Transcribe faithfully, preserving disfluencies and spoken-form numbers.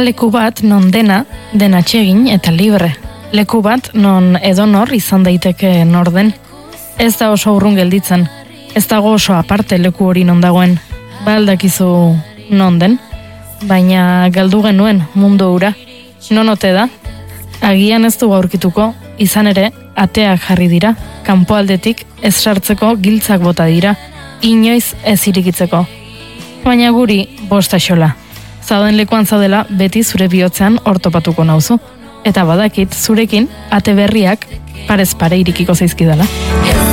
leku bat non dena, den atsegin eta libre. Leku bat non edonor izan daiteke nor den. Ez da oso urrun gelditzen, ez dago oso aparte leku hori non dagoen. Ba aldakizu non den, baina galdu genuen mundu hura. Non ote da? Agian ez du aurkituko, izan ere ateak jarri dira, kanpoaldetik ez sartzeko giltzak bota dira, inoiz ez irikitzeko. Baina guri bosta xola. Zauden lekuan zaudela beti zure bihotzean ortopatuko nauzu. Eta badakit zurekin ate berriak parez pare irikiko zaizkidala.